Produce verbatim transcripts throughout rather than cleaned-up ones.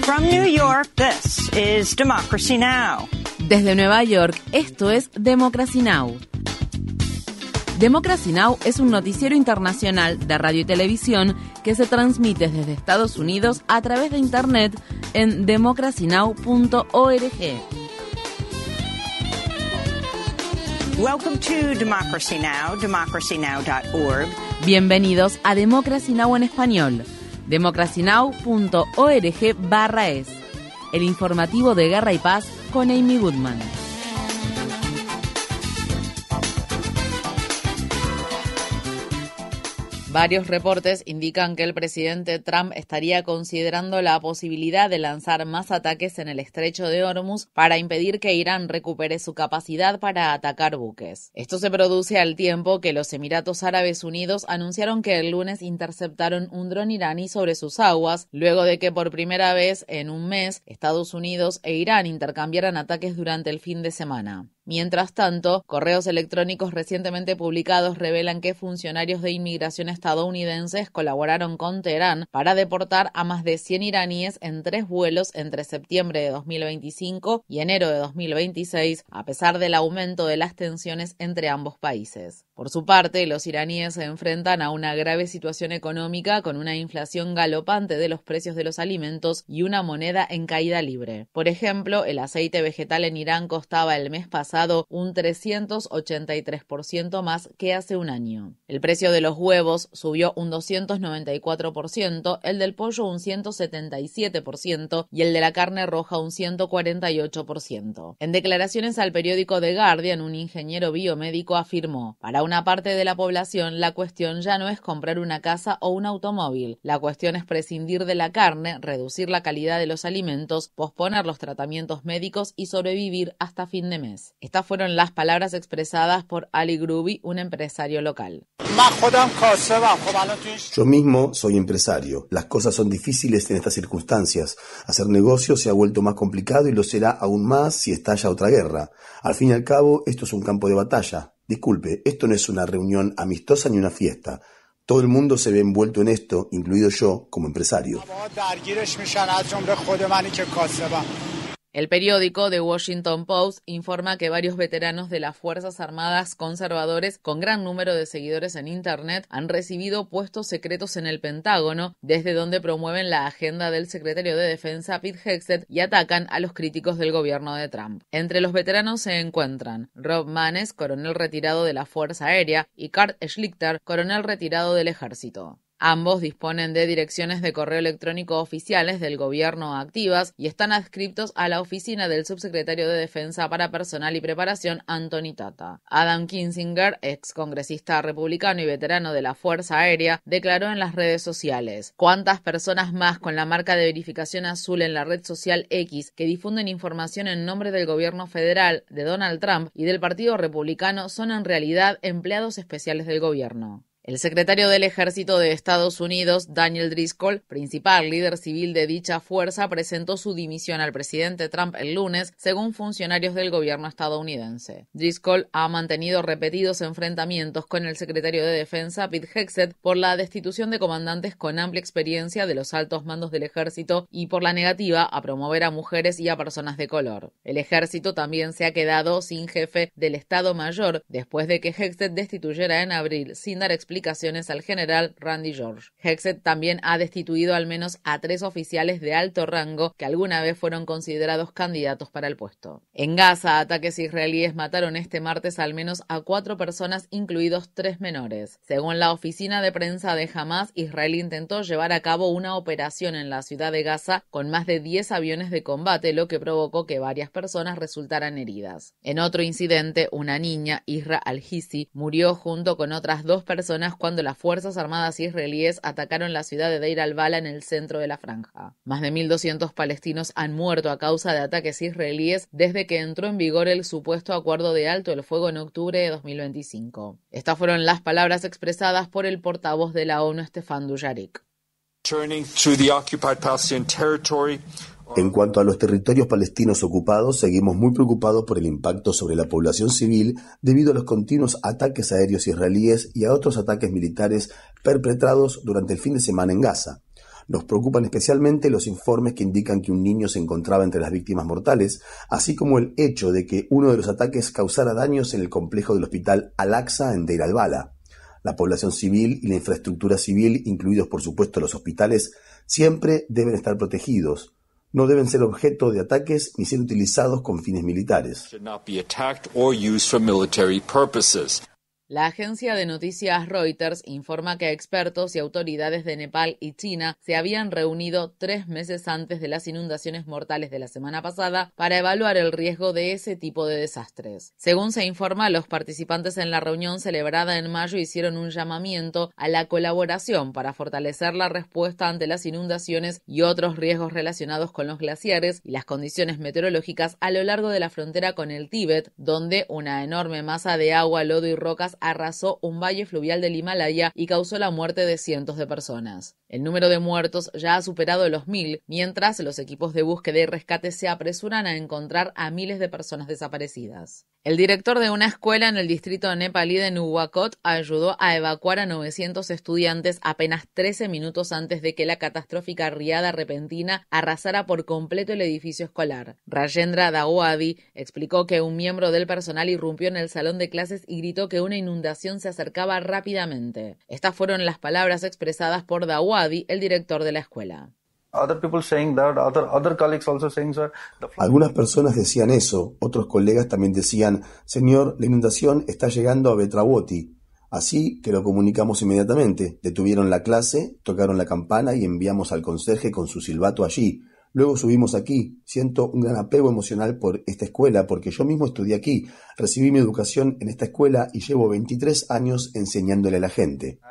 From New York, this is Democracy Now! Desde Nueva York, esto es Democracy Now! Democracy Now! Es un noticiero internacional de radio y televisión que se transmite desde Estados Unidos a través de Internet en democracy now punto org. Welcome to Democracy Now!, democracy now dot org. Bienvenidos a Democracy Now! En español. democracy now punto org barra es. El informativo de Guerra y Paz con Amy Goodman. Varios reportes indican que el presidente Trump estaría considerando la posibilidad de lanzar más ataques en el estrecho de Hormuz para impedir que Irán recupere su capacidad para atacar buques. Esto se produce al tiempo que los Emiratos Árabes Unidos anunciaron que el lunes interceptaron un dron iraní sobre sus aguas, luego de que por primera vez en un mes Estados Unidos e Irán intercambiaran ataques durante el fin de semana. Mientras tanto, correos electrónicos recientemente publicados revelan que funcionarios de inmigración estadounidenses colaboraron con Teherán para deportar a más de cien iraníes en tres vuelos entre septiembre de dos mil veinticinco y enero de dos mil veintiséis, a pesar del aumento de las tensiones entre ambos países. Por su parte, los iraníes se enfrentan a una grave situación económica con una inflación galopante de los precios de los alimentos y una moneda en caída libre. Por ejemplo, el aceite vegetal en Irán costaba el mes pasado un trescientos ochenta y tres por ciento más que hace un año. El precio de los huevos subió un doscientos noventa y cuatro por ciento, el del pollo un ciento setenta y siete por ciento y el de la carne roja un ciento cuarenta y ocho por ciento. En declaraciones al periódico The Guardian, un ingeniero biomédico afirmó: para una parte de la población, la cuestión ya no es comprar una casa o un automóvil. La cuestión es prescindir de la carne, reducir la calidad de los alimentos, posponer los tratamientos médicos y sobrevivir hasta fin de mes. Estas fueron las palabras expresadas por Ali Grubi, un empresario local. Yo mismo soy empresario. Las cosas son difíciles en estas circunstancias. Hacer negocios se ha vuelto más complicado y lo será aún más si estalla otra guerra. Al fin y al cabo, esto es un campo de batalla. Disculpe, esto no es una reunión amistosa ni una fiesta. Todo el mundo se ve envuelto en esto, incluido yo como empresario. El periódico The Washington Post informa que varios veteranos de las Fuerzas Armadas conservadores con gran número de seguidores en Internet han recibido puestos secretos en el Pentágono, desde donde promueven la agenda del secretario de Defensa Pete Hegseth y atacan a los críticos del gobierno de Trump. Entre los veteranos se encuentran Rob Maness, coronel retirado de la Fuerza Aérea, y Kurt Schlichter, coronel retirado del Ejército. Ambos disponen de direcciones de correo electrónico oficiales del gobierno activas y están adscriptos a la oficina del subsecretario de Defensa para Personal y Preparación, Anthony Tata. Adam Kinzinger, ex congresista republicano y veterano de la Fuerza Aérea, declaró en las redes sociales: ¿cuántas personas más con la marca de verificación azul en la red social X que difunden información en nombre del gobierno federal, de Donald Trump y del Partido Republicano son en realidad empleados especiales del gobierno? El secretario del Ejército de Estados Unidos, Daniel Driscoll, principal líder civil de dicha fuerza, presentó su dimisión al presidente Trump el lunes, según funcionarios del gobierno estadounidense. Driscoll ha mantenido repetidos enfrentamientos con el secretario de Defensa, Pete Hegseth, por la destitución de comandantes con amplia experiencia de los altos mandos del ejército y por la negativa a promover a mujeres y a personas de color. El ejército también se ha quedado sin jefe del Estado Mayor después de que Hegseth destituyera en abril sin dar explicaciones al general Randy George. Hegseth también ha destituido al menos a tres oficiales de alto rango que alguna vez fueron considerados candidatos para el puesto. En Gaza, ataques israelíes mataron este martes al menos a cuatro personas, incluidos tres menores. Según la oficina de prensa de Hamas, Israel intentó llevar a cabo una operación en la ciudad de Gaza con más de diez aviones de combate, lo que provocó que varias personas resultaran heridas. En otro incidente, una niña, Isra al-Hisi, murió junto con otras dos personas cuando las Fuerzas Armadas israelíes atacaron la ciudad de Deir al-Bala en el centro de la franja. Más de mil doscientos palestinos han muerto a causa de ataques israelíes desde que entró en vigor el supuesto acuerdo de alto el fuego en octubre de dos mil veinticinco. Estas fueron las palabras expresadas por el portavoz de la ONU, Stefan Dujarric. En cuanto a los territorios palestinos ocupados, seguimos muy preocupados por el impacto sobre la población civil debido a los continuos ataques aéreos israelíes y a otros ataques militares perpetrados durante el fin de semana en Gaza. Nos preocupan especialmente los informes que indican que un niño se encontraba entre las víctimas mortales, así como el hecho de que uno de los ataques causara daños en el complejo del hospital Al-Aqsa en Deir al-Bala. La población civil y la infraestructura civil, incluidos por supuesto los hospitales, siempre deben estar protegidos. No deben ser objeto de ataques ni ser utilizados con fines militares. La agencia de noticias Reuters informa que expertos y autoridades de Nepal y China se habían reunido tres meses antes de las inundaciones mortales de la semana pasada para evaluar el riesgo de ese tipo de desastres. Según se informa, los participantes en la reunión celebrada en mayo hicieron un llamamiento a la colaboración para fortalecer la respuesta ante las inundaciones y otros riesgos relacionados con los glaciares y las condiciones meteorológicas a lo largo de la frontera con el Tíbet, donde una enorme masa de agua, lodo y rocas arrasó un valle fluvial del Himalaya y causó la muerte de cientos de personas. El número de muertos ya ha superado los mil, mientras los equipos de búsqueda y rescate se apresuran a encontrar a miles de personas desaparecidas. El director de una escuela en el distrito nepalí de Nuwakot ayudó a evacuar a novecientos estudiantes apenas trece minutos antes de que la catastrófica riada repentina arrasara por completo el edificio escolar. Rajendra Dawadi explicó que un miembro del personal irrumpió en el salón de clases y gritó que una inundación se acercaba rápidamente. Estas fueron las palabras expresadas por Dawadi, el director de la escuela. Algunas personas decían eso, otros colegas también decían, señor, la inundación está llegando a Betrawoti. Así que lo comunicamos inmediatamente. Detuvieron la clase, tocaron la campana y enviamos al conserje con su silbato allí. Luego subimos aquí. Siento un gran apego emocional por esta escuela porque yo mismo estudié aquí. Recibí mi educación en esta escuela y llevo veintitrés años enseñándole a la gente.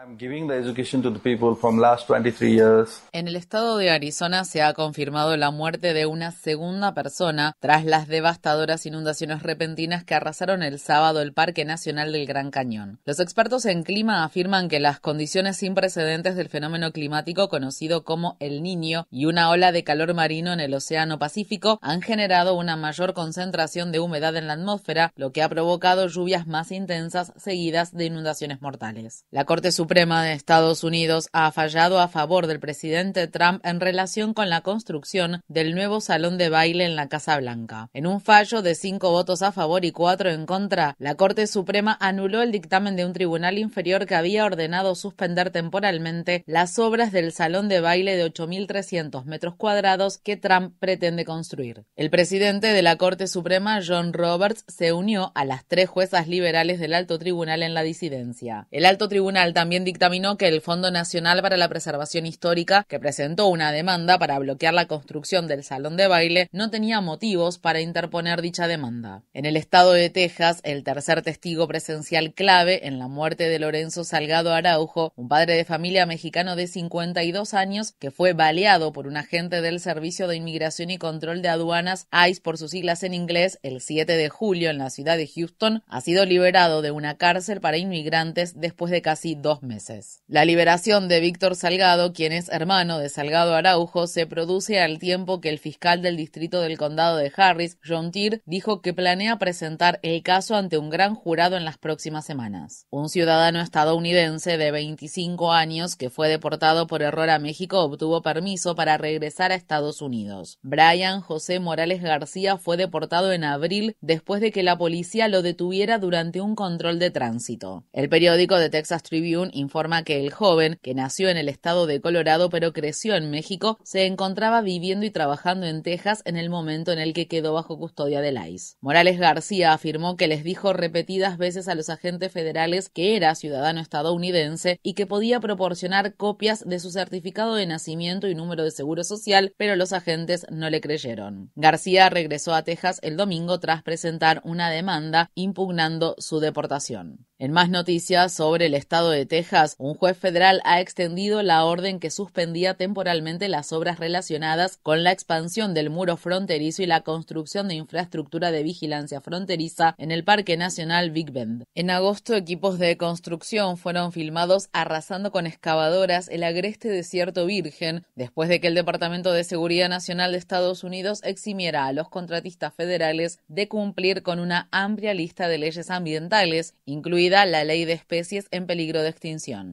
En el estado de Arizona se ha confirmado la muerte de una segunda persona tras las devastadoras inundaciones repentinas que arrasaron el sábado el Parque Nacional del Gran Cañón. Los expertos en clima afirman que las condiciones sin precedentes del fenómeno climático conocido como El Niño y una ola de calor marino en el Océano Pacífico han generado una mayor concentración de humedad en la atmósfera, lo que ha provocado lluvias más intensas seguidas de inundaciones mortales. La Corte Suprema de Estados Unidos ha fallado a favor del presidente Trump en relación con la construcción del nuevo salón de baile en la Casa Blanca. En un fallo de cinco votos a favor y cuatro en contra, la Corte Suprema anuló el dictamen de un tribunal inferior que había ordenado suspender temporalmente las obras del salón de baile de ocho mil trescientos metros cuadrados que Trump pretende construir. El presidente de la Corte Suprema, John Roberts, se unió a las tres juezas liberales del Alto Tribunal en la disidencia. El Alto Tribunal también dictaminó que el Fondo Nacional para la Preservación Histórica, que presentó una demanda para bloquear la construcción del salón de baile, no tenía motivos para interponer dicha demanda. En el estado de Texas, el tercer testigo presencial clave en la muerte de Lorenzo Salgado Araujo, un padre de familia mexicano de cincuenta y dos años que fue baleado por un agente del Servicio de Inmigración y Control de Aduanas, I C E por sus siglas en inglés, el siete de julio en la ciudad de Houston, ha sido liberado de una cárcel para inmigrantes después de casi dos meses. La liberación de Víctor Salgado, quien es hermano de Salgado Araujo, se produce al tiempo que el fiscal del distrito del condado de Harris, John Tier, dijo que planea presentar el caso ante un gran jurado en las próximas semanas. Un ciudadano estadounidense de veinticinco años que fue deportado por error a México obtuvo permiso para regresar a Estados Unidos. Brian José Morales García fue deportado en abril después de que la policía lo detuviera durante un control de tránsito. El periódico The Texas Tribune informa que el joven, que nació en el estado de Colorado pero creció en México, se encontraba viviendo y trabajando en Texas en el momento en el que quedó bajo custodia del I C E. Morales García afirmó que les dijo repetidas veces a los agentes federales que era ciudadano estadounidense y que podía proporcionar copias de su certificado de nacimiento y número de seguro social, pero los agentes no le creyeron. García regresó a Texas el domingo tras presentar una demanda impugnando su deportación. En más noticias sobre el estado de Texas, un juez federal ha extendido la orden que suspendía temporalmente las obras relacionadas con la expansión del muro fronterizo y la construcción de infraestructura de vigilancia fronteriza en el Parque Nacional Big Bend. En agosto, equipos de construcción fueron filmados arrasando con excavadoras el agreste desierto virgen, después de que el Departamento de Seguridad Nacional de Estados Unidos eximiera a los contratistas federales de cumplir con una amplia lista de leyes ambientales, incluida la Ley de Especies en Peligro de Extinción.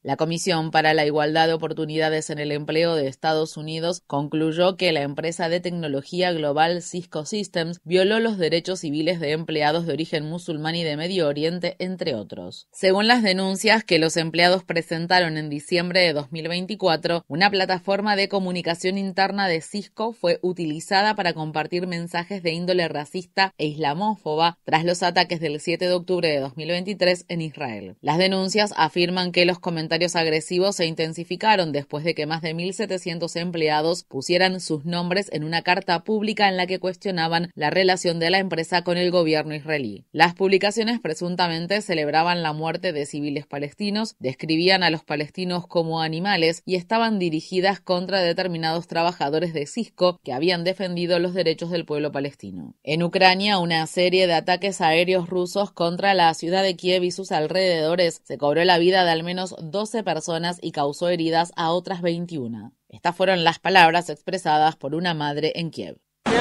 La Comisión para la Igualdad de Oportunidades en el Empleo de Estados Unidos concluyó que la empresa de tecnología global Cisco Systems violó los derechos civiles de empleados de origen musulmán y de Medio Oriente, entre otros. Según las denuncias que los empleados presentaron en diciembre de dos mil veinticuatro, una plataforma de comunicación interna de Cisco fue utilizada para compartir mensajes de índole racista e islamófoba tras los ataques del siete de octubre de dos mil veintitrés en Israel. Las denuncias afirman que los comentarios agresivos se intensificaron después de que más de mil setecientos empleados pusieran sus nombres en una carta pública en la que cuestionaban la relación de la empresa con el gobierno israelí. Las publicaciones presuntamente celebraban la muerte de civiles palestinos, describían a los palestinos como animales y estaban dirigidas contra determinados trabajadores de Cisco que habían defendido los derechos del pueblo palestino. En Ucrania, una serie de ataques aéreos rusos contra la ciudad de Kiev y sus alrededores se cobró la vida de al menos doce personas y causó heridas a otras veintiuna. Estas fueron las palabras expresadas por una madre en Kiev.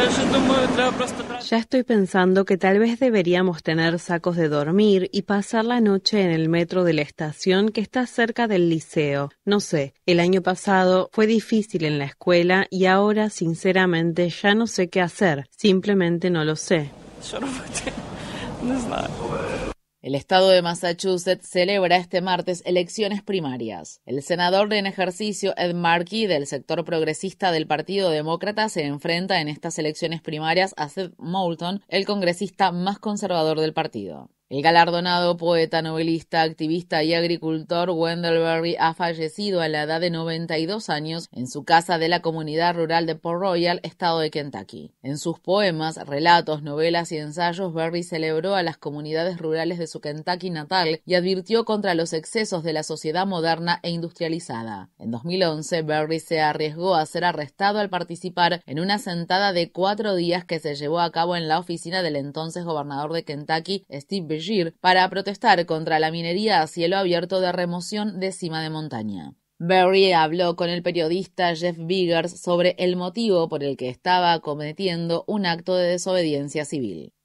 Ya estoy pensando que tal vez deberíamos tener sacos de dormir y pasar la noche en el metro de la estación que está cerca del liceo. No sé, el año pasado fue difícil en la escuela y ahora sinceramente ya no sé qué hacer. Simplemente no lo sé. El estado de Massachusetts celebra este martes elecciones primarias. El senador en ejercicio Ed Markey, del sector progresista del Partido Demócrata, se enfrenta en estas elecciones primarias a Seth Moulton, el congresista más conservador del partido. El galardonado poeta, novelista, activista y agricultor Wendell Berry ha fallecido a la edad de noventa y dos años en su casa de la comunidad rural de Port Royal, estado de Kentucky. En sus poemas, relatos, novelas y ensayos, Berry celebró a las comunidades rurales de su Kentucky natal y advirtió contra los excesos de la sociedad moderna e industrializada. En dos mil once, Berry se arriesgó a ser arrestado al participar en una sentada de cuatro días que se llevó a cabo en la oficina del entonces gobernador de Kentucky, Steve Beshear, para protestar contra la minería a cielo abierto de remoción de cima de montaña. Berry habló con el periodista Jeff Biggers sobre el motivo por el que estaba cometiendo un acto de desobediencia civil.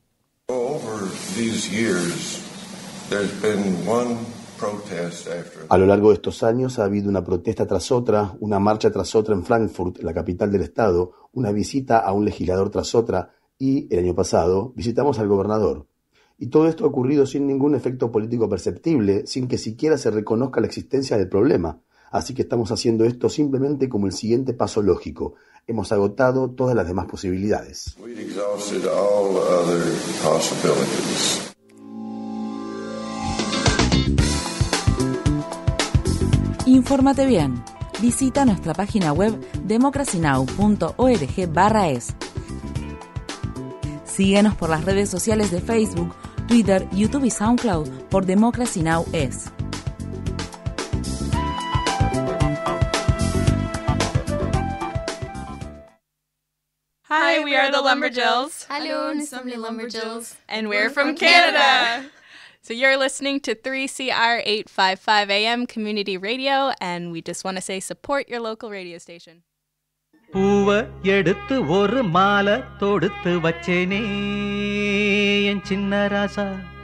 A lo largo de estos años ha habido una protesta tras otra, una marcha tras otra en Frankfurt, la capital del estado, una visita a un legislador tras otra y, el año pasado, visitamos al gobernador. Y todo esto ha ocurrido sin ningún efecto político perceptible, sin que siquiera se reconozca la existencia del problema. Así que estamos haciendo esto simplemente como el siguiente paso lógico. Hemos agotado todas las demás posibilidades. Infórmate bien. Visita nuestra página web democracy now punto org barra es. Síguenos por las redes sociales de Facebook, Twitter, YouTube y SoundCloud por Democracy Now! Es. Hi, we are the Lumberjills. Hello, nous sommes les Lumberjills. And we're from Canada. So you're listening to three C R eight fifty-five A M Community Radio, and we just want to say support your local radio station. பூவ எடுத்து ஒரு மாலை தொடுத்து வச்சேனே என் சின்ன ராசா